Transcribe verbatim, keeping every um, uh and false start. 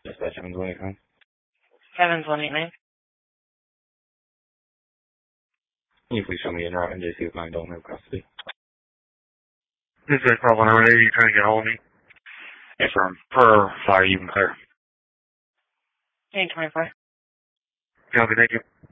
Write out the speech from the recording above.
Dispatch seven one eight nine. seven one eight nine. Can you please show me in route N J C with nine don't have custody? This is problem number eight. Are you trying to get hold of me? Yes, sir. Per fire, you can clear. eight twenty-four. Copy, thank you.